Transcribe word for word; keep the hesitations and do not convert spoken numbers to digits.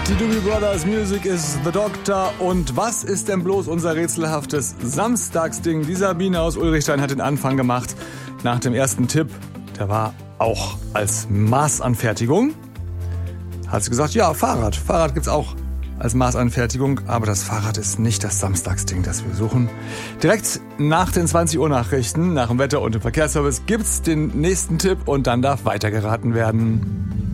Die Doobie Brothers, Music is the Doctor. Und was ist denn bloß unser rätselhaftes Samstagsding? Die Sabine aus Ulrichstein hat den Anfang gemacht. Nach dem ersten Tipp, der war auch als Maßanfertigung, hat sie gesagt, ja, Fahrrad. Fahrrad gibt's auch als Maßanfertigung, aber das Fahrrad ist nicht das Samstagsding, das wir suchen. Direkt nach den zwanzig Uhr Nachrichten, nach dem Wetter und dem Verkehrsservice gibt's den nächsten Tipp und dann darf weitergeraten werden.